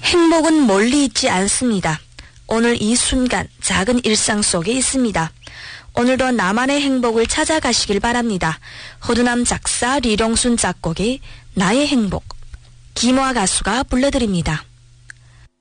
행복은 멀리 있지 않습니다. 오늘 이 순간 작은 일상 속에 있습니다. 오늘도 나만의 행복을 찾아가시길 바랍니다. 호두남 작사 리롱순 작곡의 나의 행복, 김화 가수가 불러드립니다.